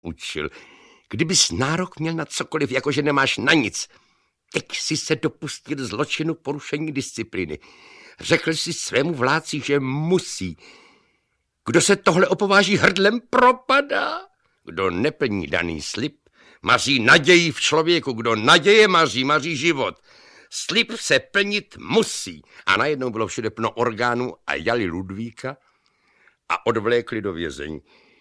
učil. Kdybys nárok měl na cokoliv, jakože nemáš na nic. Teď si se dopustil zločinu porušení disciplíny. Řekl si svému vládci, že musí. Kdo se tohle opováží hrdlem, propadá. Kdo neplní daný slib, maří naději v člověku. Kdo naděje maří, maří život. Slib se plnit musí. A najednou bylo všude plno orgánů a jali Ludvíka a odvlékli do vězení.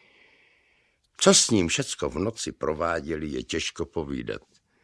Co s ním všecko v noci prováděli, je těžko povídat.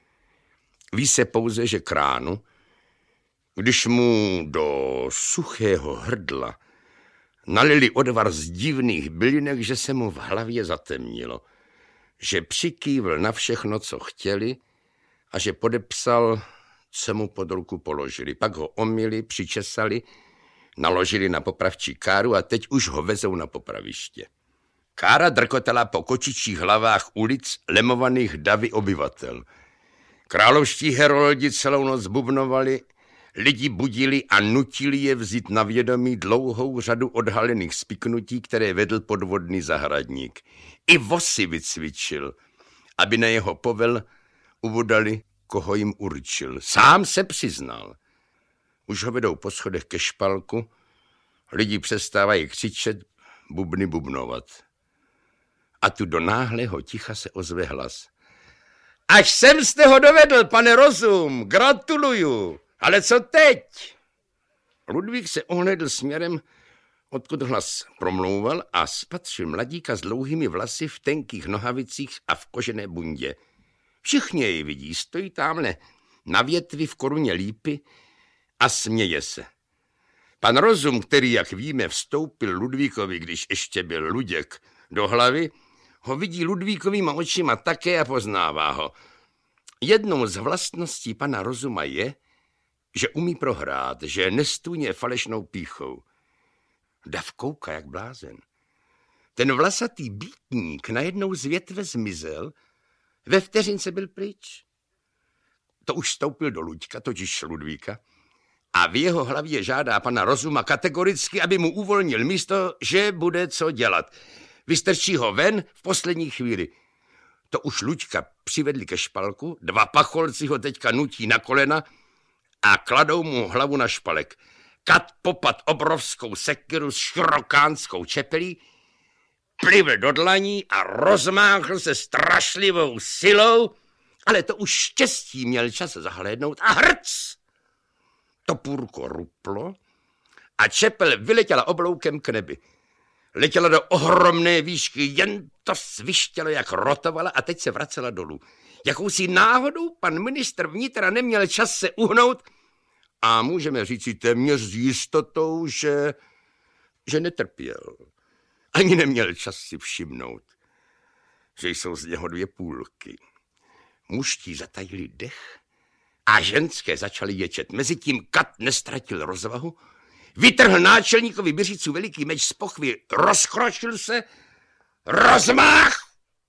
Ví se pouze, že Kránu, když mu do suchého hrdla nalili odvar z divných bylinek, že se mu v hlavě zatemnilo, že přikývl na všechno, co chtěli a že podepsal, co mu pod ruku položili. Pak ho omyli, přičesali, naložili na popravčí káru a teď už ho vezou na popraviště. Kára drkotala po kočičích hlavách ulic lemovaných davy obyvatel. Královští heroldi celou noc bubnovali, lidi budili a nutili je vzít na vědomí dlouhou řadu odhalených spiknutí, které vedl podvodný zahradník. I vosy vycvičil, aby na jeho povel uvodali, koho jim určil. Sám se přiznal. Už ho vedou po schodech ke špalku, lidi přestávají křičet, bubny bubnovat. A tu do náhlého ticha se ozve hlas. Až sem jste ho dovedl, pane Rozum, gratuluju. Ale co teď? Ludvík se ohlédl směrem, odkud hlas promlouval a spatřil mladíka s dlouhými vlasy v tenkých nohavicích a v kožené bundě. Všichni jej vidí, stojí tamhle na větvi v koruně lípy a směje se. Pan Rozum, který, jak víme, vstoupil Ludvíkovi, když ještě byl Luděk, do hlavy, ho vidí Ludvíkovýma očima také a poznává ho. Jednou z vlastností pana Rozuma je, že umí prohrát, že nestůně falešnou pýchou. Dav kouká jak blázen. Ten vlasatý býtník najednou z větve zmizel, ve vteřince byl pryč. To už vstoupil do Luďka, totiž Ludvíka, a v jeho hlavě žádá pana Rozuma kategoricky, aby mu uvolnil místo, že bude co dělat. Vystrčí ho ven v poslední chvíli. To už Luďka přivedli ke špalku, dva pacholci ho teďka nutí na kolena a kladou mu hlavu na špalek. Kat popad obrovskou sekiru s širokánskou čepelí, plivl do dlaní a rozmáchl se strašlivou silou, ale to už štěstí měl čas zahlédnout a hrc! Topůrko ruplo a čepel vyletěla obloukem k nebi. Letěla do ohromné výšky, jen to svištělo, jak rotovala a teď se vracela dolů. Jakousi náhodou pan ministr vnitra neměl čas se uhnout a můžeme říci téměř s jistotou, že netrpěl. Ani neměl čas si všimnout, že jsou z něho dvě půlky. Mužtí zatajili dech a ženské začaly ječet. Mezitím Kat nestratil rozvahu, vytrhl náčelníkovi Běřicu veliký meč z pochvy, rozkročil se, rozmach!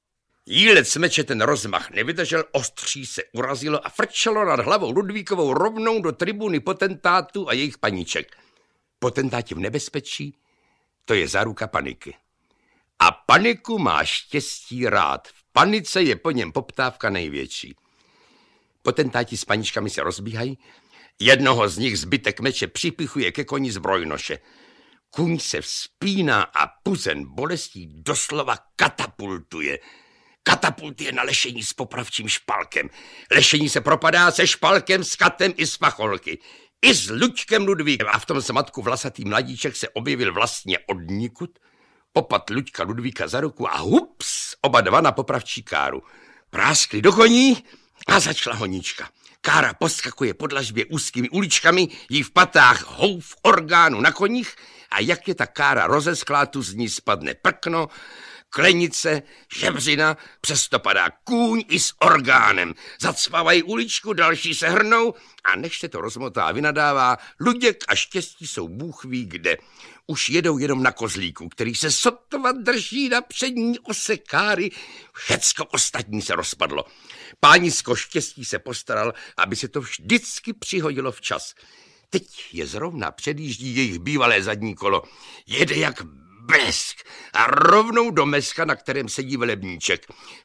Jílec meče ten rozmach nevydržel, ostří se urazilo a frčelo nad hlavou Ludvíkovou rovnou do tribuny potentátů a jejich paníček. Potentáti v nebezpečí, to je záruka paniky. A paniku má štěstí rád. V panice je po něm poptávka největší. Potentáti s paníčkami se rozbíhají, jednoho z nich zbytek meče připichuje ke koni zbrojnoše. Kůň se vzpíná a puzen bolestí doslova katapultuje. Katapultuje na lešení s popravčím špalkem. Lešení se propadá se špalkem, s Katem i s pacholky. I s Luďkem Ludvíkem. A v tom zmatku vlasatý mladíček se objevil vlastně odnikud, popad Luďka Ludvíka za ruku a hups, oba dva na popravčí káru. Práskli do koní a začala honička. Kára poskakuje po dlažbě úzkými uličkami, jí v patách houf orgánu na koních a jak je ta kára rozesklá, tu z ní spadne prkno, klenice, žebřina, přesto padá kůň i s orgánem. Zacvávají uličku, další se hrnou a než se to rozmotá, vynadává: Luděk a štěstí jsou bůh ví kde. Už jedou jenom na kozlíku, který se sotva drží na přední ose káry. Všecko ostatní se rozpadlo. Pánisko štěstí se postaral, aby se to vždycky přihodilo včas. Teď je zrovna předjíždí jejich bývalé zadní kolo. Jede jak blesk a rovnou do meska, na kterém sedí velebníček.